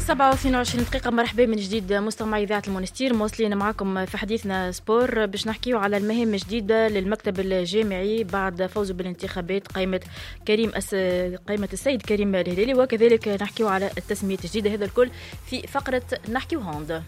7:22 مرحبا من جديد مستمعي إذاعة المونستير. مواصلين معكم في حديثنا سبور باش نحكيو على المهام الجديدة للمكتب الجامعي بعد فوزه بالانتخابات قائمة السيد كريم الهلالي، وكذلك نحكيو على التسميات الجديدة. هذا الكل في فقرة نحكيو هوند.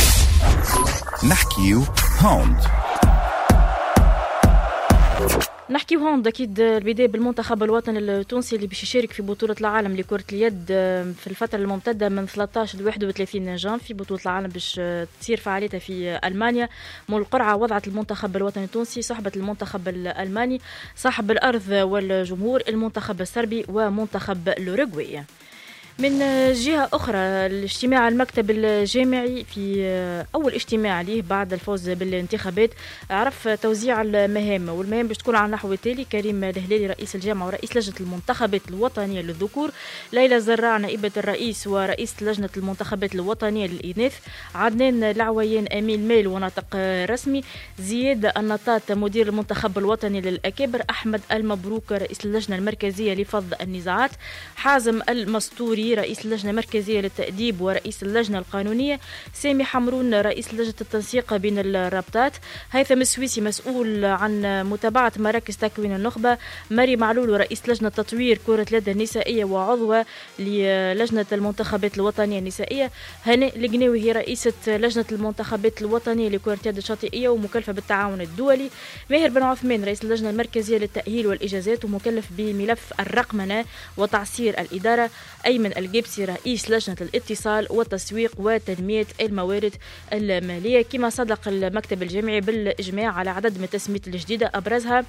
نحكي هون أكيد البداية بالمنتخب الوطني التونسي اللي باش يشارك في بطولة العالم لكرة اليد في الفترة الممتدة من 13 ل 31 جان في بطولة العالم باش تصير فعاليتها في ألمانيا. مول القرعة وضعت المنتخب الوطني التونسي صحبة المنتخب الألماني صاحب الأرض والجمهور، المنتخب الصربي ومنتخب الأوروغواي. من جهة أخرى الاجتماع المكتب الجامعي في أول اجتماع ليه بعد الفوز بالانتخابات عرف توزيع المهام، والمهام باش تكون على النحو التالي: كريم الهلالي رئيس الجامعة ورئيس لجنة المنتخبات الوطنية للذكور، ليلى زراع نائبة الرئيس ورئيس لجنة المنتخبات الوطنية للإناث، عدنان العويان أمين مال وناطق رسمي، زياد النطاط مدير المنتخب الوطني للأكابر، أحمد المبروك رئيس اللجنة المركزية لفض النزاعات، حازم المسطوري رئيس اللجنة المركزية للتأديب ورئيس اللجنة القانونية، سامي حمرون رئيس لجنة التنسيق بين الرابطات، هيثم السويسي مسؤول عن متابعة مراكز تكوين النخبة، ماري معلول رئيس لجنة تطوير كرة اليد النسائية وعضوة للجنة المنتخبات الوطنية النسائية، هناء القناوي هي رئيسة لجنة المنتخبات الوطنية لكرة اليد الشاطئية ومكلفة بالتعاون الدولي، ماهر بن عثمان رئيس اللجنة المركزية للتأهيل والإجازات ومكلف بملف الرقمنة وتعصير الإدارة، أيمن الجبسي رئيس لجنة الاتصال والتسويق وتنمية الموارد المالية. كما صدق المكتب الجامعي بالإجماع على عدد من التسميات الجديدة أبرزها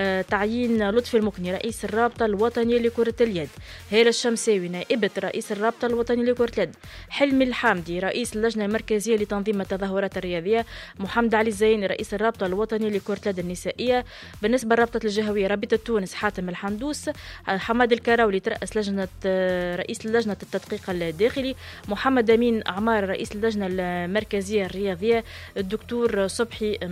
تعيين لطفي المكني رئيس الرابطة الوطنية لكرة اليد، هالة الشمساوي نائبة رئيس الرابطة الوطنية لكرة اليد، حلمي الحامدي رئيس اللجنة المركزية لتنظيم التظاهرات الرياضية، محمد علي الزين رئيس الرابطة الوطنية لكرة اليد النسائية. بالنسبة لرابطة الجهوية رابطة تونس حاتم الحندوس، حماد الكراولي ترأس رئيس لجنة التدقيق الداخلي، محمد أمين عمار رئيس اللجنة المركزية الرياضية، الدكتور صبحي